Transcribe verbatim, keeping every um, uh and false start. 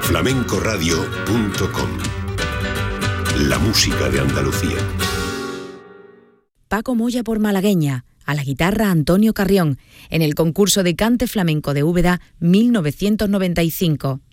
flamenco radio punto com. La música de Andalucía. Paco Moya por malagueña, a la guitarra Antonio Carrión, en el concurso de cante flamenco de Úbeda mil novecientos noventa y cinco.